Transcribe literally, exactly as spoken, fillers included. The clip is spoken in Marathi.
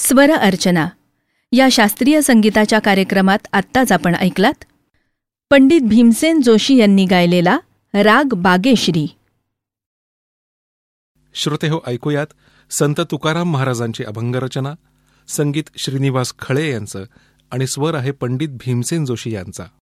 स्वर अर्चना या शास्त्रीय संगीताच्या कार्यक्रमात आत्ताच आपण ऐकलात पंडित भीमसेन जोशी यांनी गायलेला राग बागेश्री. श्रोते हो, ऐकूयात संत तुकाराम महाराजांची अभंगरचना, संगीत श्रीनिवास खळे यांचं आणि स्वर आहे पंडित भीमसेन जोशी यांचा.